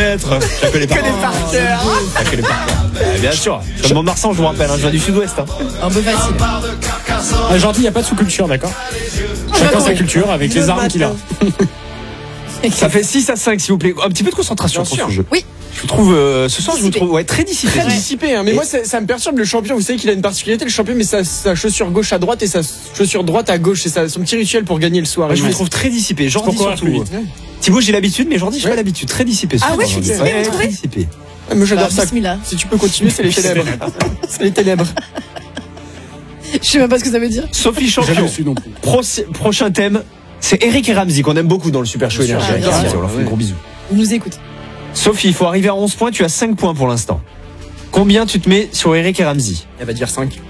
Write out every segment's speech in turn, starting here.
connaître. Je la connais par cœur. Bien sûr. Comme Mont-de-Marsan, je vous rappelle, je viens du sud-ouest. Un peu facile. Gentil, il n'y a pas de sous-culture, d'accord. Chacun sa culture avec les armes qu'il a. Ça fait 6-5, s'il vous plaît. Un petit peu de concentration sur ce jeu. Oui. Je vous trouve, ce soir, je vous trouve très dissipé. Très dissipé, hein. Mais moi, ça me perturbe le champion. Vous savez qu'il a une particularité, le champion, mais sa chaussure gauche à droite et sa chaussure droite à gauche. C'est son petit rituel pour gagner le soir. Je vous trouve très dissipé. Jordi surtout. Thibaut, j'ai l'habitude, mais Jordi, j'ai pas l'habitude. Très dissipé. Ah ouais, je suis dissipé, vous trouvez ? Très dissipé. Moi, j'adore ça. Bismillah. Si tu peux continuer, c'est les ténèbres. C'est les ténèbres. Je sais même pas ce que ça veut dire. Sophie champion. Prochain thème, c'est Eric et Ramzy qu'on aime beaucoup dans le Super Show Énergie. On leur fait un gros bisou. Ils nous écoutent. Sophie, il faut arriver à 11 points, tu as 5 points pour l'instant. Combien tu te mets sur Eric et Ramzy ? Elle va dire 5.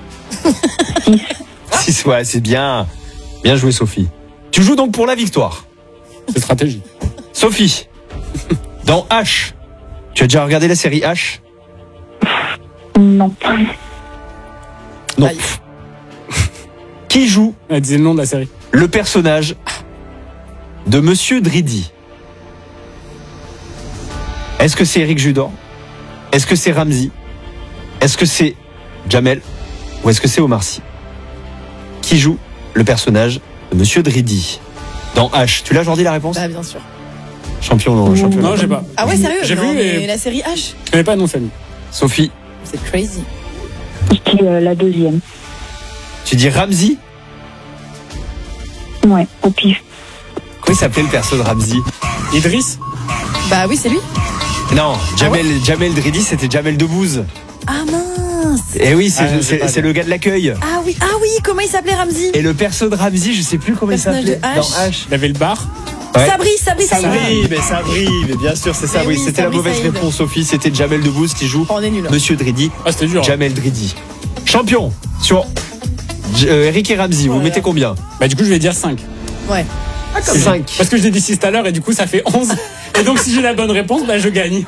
6, ouais, c'est bien. Bien joué, Sophie. Tu joues donc pour la victoire. C'est stratégique. Sophie, dans H, tu as déjà regardé la série H ? Non. Non. Aïe. Qui joue Elle disait le nom de la série. le personnage de Monsieur Dridi ? Est-ce que c'est Eric Judor ? Est-ce que c'est Ramzy ? Est-ce que c'est Jamel ? Ou est-ce que c'est Omar Sy ? Qui joue le personnage de Monsieur Dridi dans H ? Tu l'as, Jordi, la réponse ? Bah, bien sûr. Champion. Non, j'ai pas. Ah ouais, sérieux ? J'ai Non, vu mais et la série H. je connais pas le nom de famille. Sophie, C'est crazy. Je dis la deuxième. tu dis Ramzy ? Ouais, au pif. Comment il s'appelait le perso de Ramzy ? Idriss. Bah oui, c'est lui. Non, Jamel Dridi, c'était Jamel Debbouze. Ah mince. Et oui, j'ai pas c'est le gars de l'accueil. Ah oui, comment il s'appelait Ramzy ? Et le perso de Ramzy, je sais plus comment il Personnage s'appelait. de H. Dans H. Il avait le bar. Ouais. Sabri. Sabri, mais bien sûr, c'est Sabri. oui, C'était la Sabri mauvaise Saïd. réponse, Sophie. C'était Jamel Debbouze qui joue On est nul. Monsieur Dridi. Ah, c'était dur. Jamel Dridi. Champion sur Eric et Ramzy. Vous mettez combien ? Bah, du coup, je vais dire 5. Ouais. 5. Parce que je l'ai dit 6 tout à l'heure et du coup, ça fait 11. Et donc, si j'ai la bonne réponse, bah, je gagne.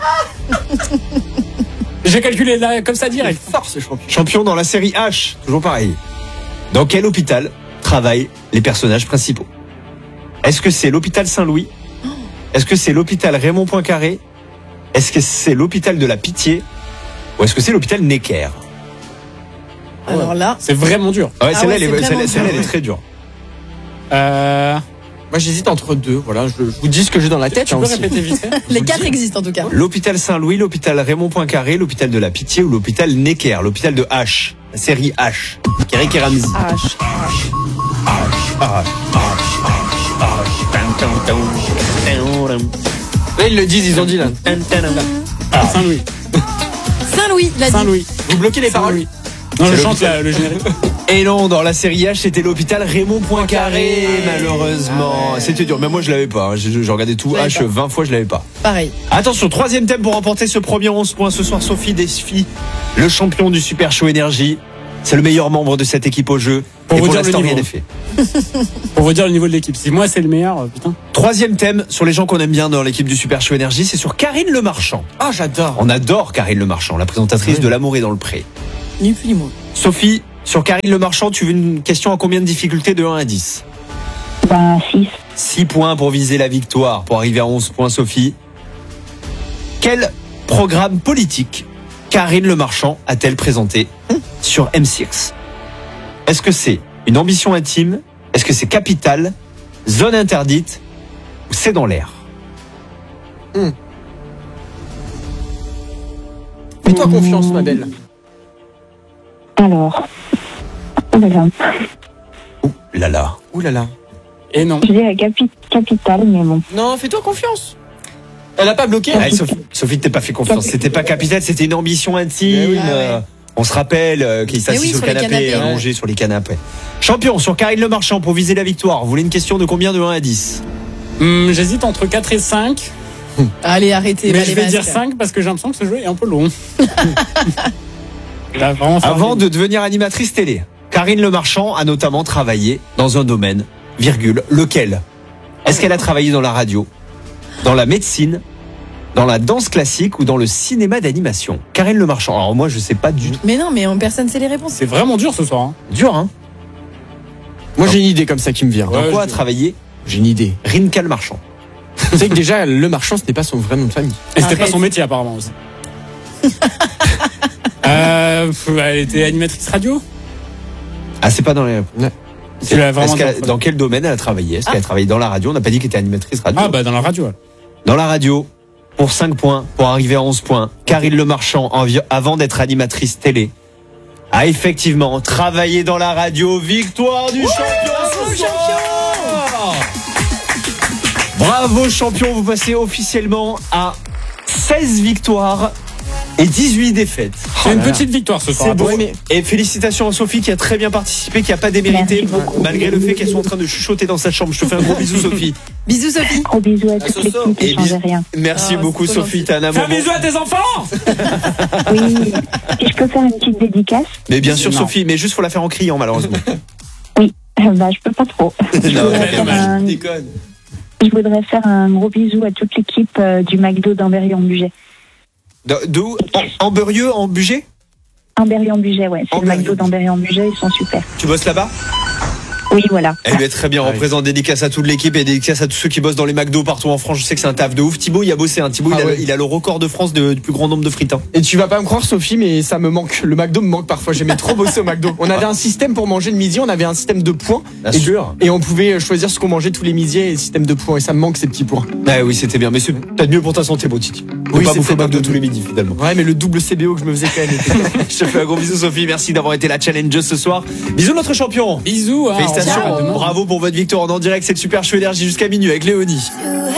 J'ai calculé là, comme ça, direct. Fort ce champion. Champion dans la série H. Toujours pareil. Dans quel hôpital travaillent les personnages principaux ? Est-ce que c'est l'hôpital Saint-Louis ? Est-ce que c'est l'hôpital Raymond Poincaré ? Est-ce que c'est l'hôpital de la Pitié ? Ou est-ce que c'est l'hôpital Necker ? Alors là, C'est vraiment dur. Ouais, Ah celle-là, ouais, elle est- c'est vraiment celle-là, celle-là, dur. elle est très dure. Moi, j'hésite entre deux. Voilà, je vous dis ce que j'ai dans la tête. Tu hein, peux aussi. répéter vite fait ? les 4 existent en tout cas. L'hôpital Saint-Louis, l'hôpital Raymond Poincaré, l'hôpital de la Pitié ou l'hôpital Necker, l'hôpital de H, la série H. Eric et Ramzy. H. Là, ils le disent, ils ont dit là. Saint-Louis. Saint-Louis, il a dit. Saint-Louis. Vous bloquez les paroles. Non, je C'est chante le générique. Et non, dans la série H, c'était l'hôpital Raymond Poincaré, malheureusement. C'était dur, mais moi je l'avais pas. Je regardais tout l'avais H pas. 20 fois, je l'avais pas. Pareil. Attention, troisième thème pour remporter ce premier 11 points. Ce soir, Sophie défie le champion du Super Show Énergie. C'est le meilleur membre de cette équipe au jeu. Pour Et vous pour dire le l'instant, rien niveau. n'est fait. Pour vous dire le niveau de l'équipe. Si moi, c'est le meilleur, putain. Troisième thème sur les gens qu'on aime bien dans l'équipe du Super Show Énergie, c'est sur Karine Le Marchand. Ah, j'adore. On adore Karine Le Marchand, la présentatrice de L'amour est dans le pré. Ni plus ni moins. Sophie, sur Karine Le Marchand, tu veux une question à combien de difficultés de 1 à 10 ? Ben, 6. 6 points pour viser la victoire, pour arriver à 11 points, Sophie. Quel programme politique Karine Le Marchand a-t-elle présenté sur M6 ? Est-ce que c'est une ambition intime ? Est-ce que c'est Capital ? Zone interdite ? Ou c'est dans l'air ? Fais-toi confiance, ma belle. Alors. Oh là là. Ouh là là. Ouh là là. Et non. Je dis la capitale, mais bon. Non, fais-toi confiance. Elle a pas bloqué. Ouais, Sophie, t'es pas fait confiance. C'était pas Capital, c'était une ambition intime. oui. Ah ouais. On se rappelle qu'il s'assit oui, sur le sur les canapé, canapés, allongé sur les canapés. Champion, sur Karine Le Marchand, pour viser la victoire, vous voulez une question de combien de 1 à 10 ? J'hésite entre 4 et 5. Allez, arrêtez. Mais va, je les vais masques. dire 5 parce que j'ai l'impression que ce jeu est un peu long. Il a vraiment fallu- Avant de devenir animatrice télé, Karine Le Marchand a notamment travaillé dans un domaine, lequel ? Est-ce qu'elle a travaillé dans la radio, dans la médecine, dans la danse classique ou dans le cinéma d'animation ? Karine Le Marchand. Alors moi, je sais pas du tout. Mais non, mais personne sait les réponses. C'est vraiment dur ce soir. Hein. Dur, hein ? Moi, j'ai une idée comme ça qui me vient. Dans Ouais, quoi a je- travaillé J'ai une idée. Rinka Le Marchand ? Tu sais que déjà, Le Marchand, ce n'est pas son vrai nom de famille. Et c'était pas Arrête. son métier apparemment aussi. Elle était animatrice radio. Ah, c'est pas dans les. Tu l'as vraiment Dans quel domaine elle a travaillé? Est-ce qu'elle a travaillé dans la radio? On n'a pas dit qu'elle était animatrice radio. Ah bah dans la radio. Ouais. Dans la radio, pour 5 points, pour arriver à 11 points, Karine Le Marchand, avant d'être animatrice télé, a effectivement travaillé dans la radio. Victoire du champion! Bravo champion, vous passez officiellement à 16 victoires et 18 défaites. C'est une petite victoire ce soir. C'est beau. Ouais, mais- Et félicitations à Sophie qui a très bien participé, qui a pas démérité, Merci beaucoup. malgré le fait qu'elles sont en train de chuchoter dans sa chambre. Je te fais un gros bisou Sophie. Bisous Sophie. Gros bisous à toute l'équipe, Et ne changez rien. Merci Ah, beaucoup c'est trop Sophie, t'as un Fais amour. un bisou à tes enfants. Oui, et je peux faire une petite dédicace? Mais bien sûr Non. Sophie, mais juste faut la faire en criant malheureusement. Bah, je peux pas trop. Déconne. Je voudrais faire un gros bisou à toute l'équipe du McDo d'Amberieu-en-Bugey. D'où en Beurieux, en Bugey? Amberieu-en-Bugey, ouais. C'est le Amberieu. McDo d'Amberieu-en-Bugey, ils sont super. Tu bosses là-bas? Oui, voilà. Elle lui est très bien Ah oui. représentée. Dédicace à toute l'équipe et dédicace à tous ceux qui bossent dans les McDo partout en France. Je sais que c'est un taf de ouf. Thibaut, il a bossé. Thibaut, Ah ouais. il a le record de France du plus grand nombre de frites. Et tu vas pas me croire, Sophie, mais ça me manque. Le McDo me manque parfois. J'aimais trop bosser au McDo. On avait un système pour manger le midi, on avait un système de points. Bien et, sûr. et on pouvait choisir ce qu'on mangeait tous les midis et le système de points. Et ça me manque ces petits points. Ah oui, c'était bien. Mais c'est peut-être mieux pour ta santé, beau Titi. Faut Oui, pas c'est bouffer peut-être McDo un peu tous les mieux. midis, finalement. Ouais, mais le double CBO que je me faisais quand même. Je te fais un gros bisou, Sophie. Merci d'avoir été la challengeuse ce soir. Bisous, notre champion. Bisous. Hein, Félicitations. au revoir, à demain. Bravo pour votre victoire en direct. C'est le Super Show Énergie jusqu'à minuit avec Léonie.